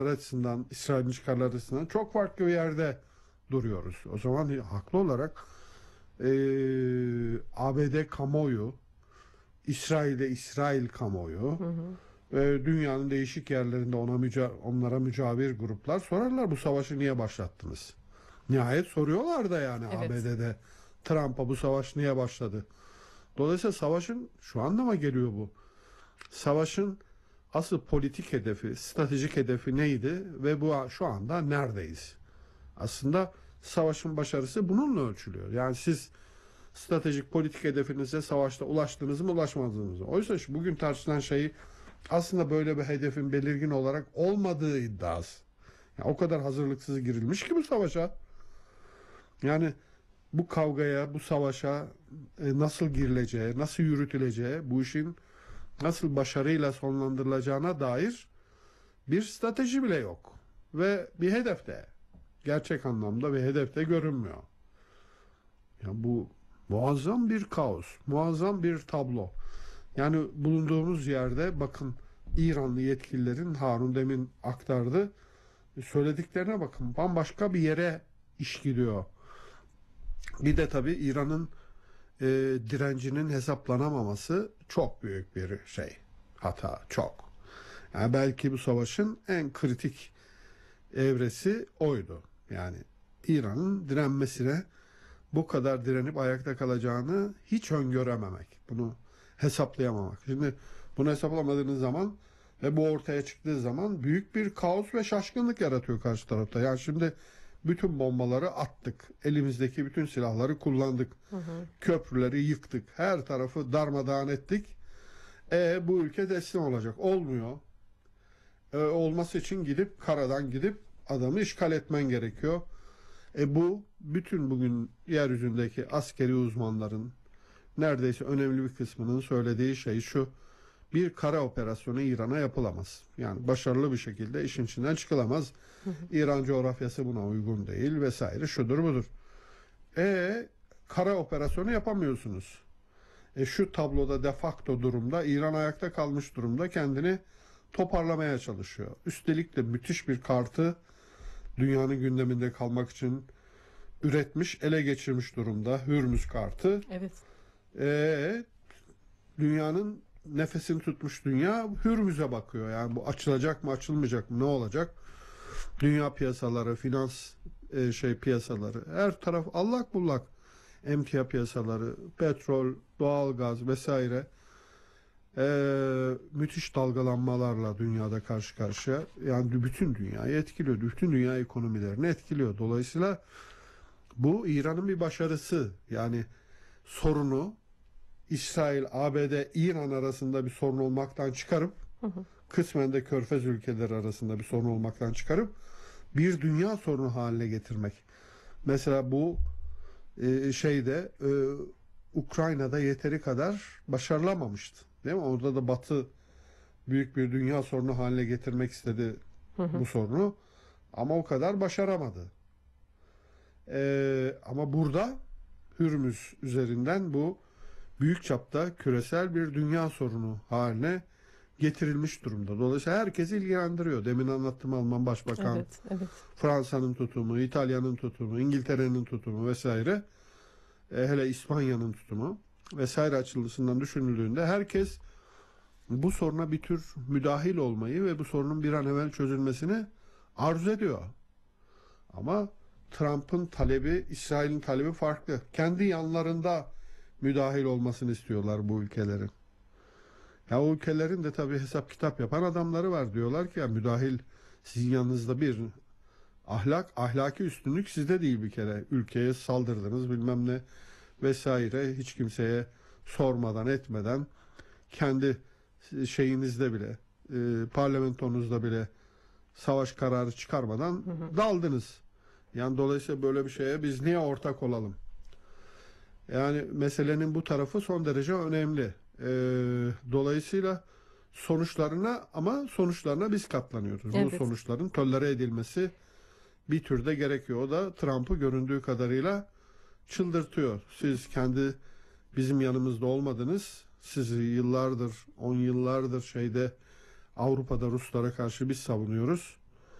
açısından, İsrail'in çıkarları açısından çok farklı bir yerde duruyoruz. O zaman haklı olarak ABD kamuoyu, İsrail kamuoyu Hı hı. ve dünyanın değişik yerlerinde onlara mücavir gruplar sorarlar, bu savaşı niye başlattınız? Nihayet soruyorlar da yani Evet. ABD'de Trump'a bu savaş niye başladı? Dolayısıyla savaşın şu anlama geliyor bu. Savaşın asıl politik hedefi, stratejik hedefi neydi ve bu şu anda neredeyiz? Aslında savaşın başarısı bununla ölçülüyor. Yani siz stratejik politik hedefinize savaşta ulaştınız mı, ulaşmadınız mı? Oysa bugün tartışılan şeyi aslında böyle bir hedefin belirgin olarak olmadığı iddiası. Yani o kadar hazırlıksız girilmiş ki bu savaşa. Yani bu kavgaya, bu savaşa nasıl girileceği, nasıl yürütüleceği, bu işin nasıl başarıyla sonlandırılacağına dair bir strateji bile yok. Ve bir hedef de, gerçek anlamda bir hedef de görünmüyor. Yani bu muazzam bir kaos, muazzam bir tablo. Yani bulunduğumuz yerde bakın, İranlı yetkililerin, Harun demin aktardı, söylediklerine bakın, bambaşka bir yere iş gidiyor. Bir de tabii İran'ın direncinin hesaplanamaması çok büyük bir şey. Hata, çok. Yani belki bu savaşın en kritik evresi oydu. Yani İran'ın direnmesine, bu kadar direnip ayakta kalacağını hiç öngörememek. Bunu hesaplayamamak. Şimdi bunu hesaplamadığınız zaman ve bu ortaya çıktığı zaman büyük bir kaos ve şaşkınlık yaratıyor karşı tarafta. Yani şimdi bütün bombaları attık. Elimizdeki bütün silahları kullandık. Hı hı. Köprüleri yıktık. Her tarafı darmadağın ettik. Bu ülke teslim olacak. Olmuyor. Olması için karadan gidip adamı işgal etmen gerekiyor. Bu bütün bugün yeryüzündeki askeri uzmanların neredeyse önemli bir kısmının söylediği şey şu: bir kara operasyonu İran'a yapılamaz. Yani başarılı bir şekilde işin içinden çıkılamaz. İran coğrafyası buna uygun değil vesaire, şudur budur. Kara operasyonu yapamıyorsunuz. Şu tabloda de facto durumda İran ayakta kalmış durumda, kendini toparlamaya çalışıyor. Üstelik de müthiş bir kartı dünyanın gündeminde kalmak için üretmiş, ele geçirmiş durumda, Hürmüz kartı. Evet. Ee, Dünyanın nefesini tutmuş dünya Hürmüz'e bakıyor. Yani bu açılacak mı, açılmayacak mı, ne olacak? Dünya piyasaları, finans piyasaları, her taraf allak bullak. Emtia piyasaları, petrol, doğalgaz vesaire müthiş dalgalanmalarla dünyada karşı karşıya. Yani bütün dünyayı etkiliyor. Bütün dünya ekonomilerini etkiliyor. Dolayısıyla bu İran'ın bir başarısı. Yani sorunu İsrail, ABD, İran arasında bir sorun olmaktan çıkarıp, Hı hı. kısmen de Körfez ülkeleri arasında bir sorun olmaktan çıkarıp bir dünya sorunu haline getirmek. Mesela bu Ukrayna'da yeteri kadar başarılamamıştı. Değil mi? Orada da Batı büyük bir dünya sorunu haline getirmek istedi Hı hı. bu sorunu. Ama o kadar başaramadı. Ama burada Hürmüz üzerinden bu büyük çapta küresel bir dünya sorunu haline getirilmiş durumda. Dolayısıyla herkesi ilgilendiriyor. Demin anlattım, Alman Başbakan, Evet. Evet. Fransa'nın tutumu, İtalya'nın tutumu, İngiltere'nin tutumu vesaire, hele İspanya'nın tutumu vesaire açısından düşünüldüğünde herkes bu soruna bir tür müdahil olmayı ve bu sorunun bir an evvel çözülmesini arzu ediyor. Ama Trump'ın talebi, İsrail'in talebi farklı. Kendi yanlarında müdahil olmasını istiyorlar bu ülkelerin. Ya o ülkelerin de tabii hesap kitap yapan adamları var. Diyorlar ki ya, müdahil sizin yanınızda bir ahlaki üstünlük sizde değil bir kere. Ülkeye saldırdınız bilmem ne vesaire, hiç kimseye sormadan etmeden, kendi şeyinizde bile, parlamentonuzda bile savaş kararı çıkarmadan Hı hı. daldınız. Yani dolayısıyla böyle bir şeye biz niye ortak olalım? Yani meselenin bu tarafı son derece önemli. Dolayısıyla sonuçlarına biz katlanıyoruz. Bu Evet. sonuçların tolere edilmesi bir türde gerekiyor. O da Trump'ı göründüğü kadarıyla çıldırtıyor. Siz kendi bizim yanımızda olmadınız. Sizi yıllardır, 10 yıllardır Avrupa'da Ruslara karşı biz savunuyoruz.